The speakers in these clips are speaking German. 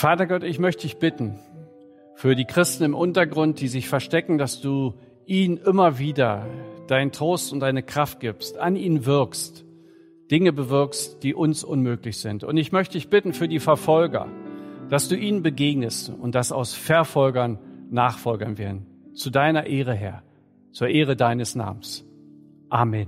Vater Gott, ich möchte dich bitten für die Christen im Untergrund, die sich verstecken, dass du ihnen immer wieder deinen Trost und deine Kraft gibst, an ihnen wirkst, Dinge bewirkst, die uns unmöglich sind. Und ich möchte dich bitten für die Verfolger, dass du ihnen begegnest und dass aus Verfolgern Nachfolgern werden. Zu deiner Ehre, Herr, zur Ehre deines Namens. Amen.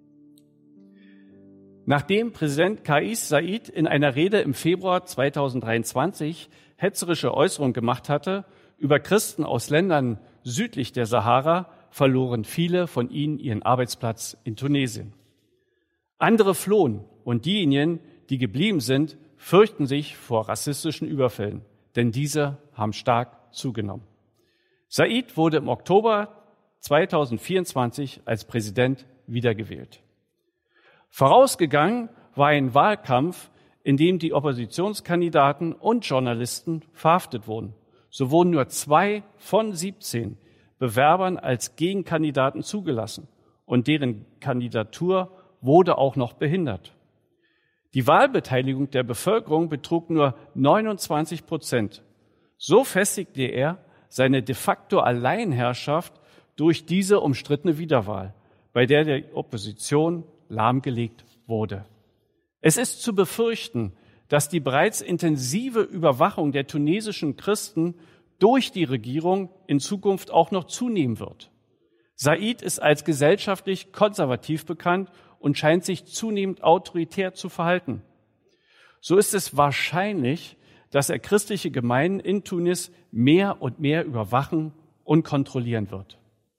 Nachdem Präsident Kais Saied in einer Rede im Februar 2023 hetzerische Äußerungen gemacht hatte über Christen aus Ländern südlich der Sahara, verloren viele von ihnen ihren Arbeitsplatz in Tunesien. Andere flohen und diejenigen, die geblieben sind, fürchten sich vor rassistischen Überfällen, denn diese haben stark zugenommen. Saied wurde im Oktober 2024 als Präsident wiedergewählt. Vorausgegangen war ein Wahlkampf, in dem die Oppositionskandidaten und Journalisten verhaftet wurden. So wurden nur 2 von 17 Bewerbern als Gegenkandidaten zugelassen und deren Kandidatur wurde auch noch behindert. Die Wahlbeteiligung der Bevölkerung betrug nur 29%. So festigte er seine de facto Alleinherrschaft durch diese umstrittene Wiederwahl, bei der die Opposition lahmgelegt wurde. Es ist zu befürchten, dass die bereits intensive Überwachung der tunesischen Christen durch die Regierung in Zukunft auch noch zunehmen wird. Saied ist als gesellschaftlich konservativ bekannt und scheint sich zunehmend autoritär zu verhalten. So ist es wahrscheinlich, dass er christliche Gemeinden in Tunis mehr und mehr überwachen und kontrollieren wird.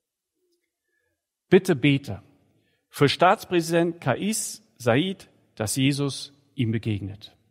Bitte bete für Staatspräsident Kais Saied, dass Jesus ihm begegnet.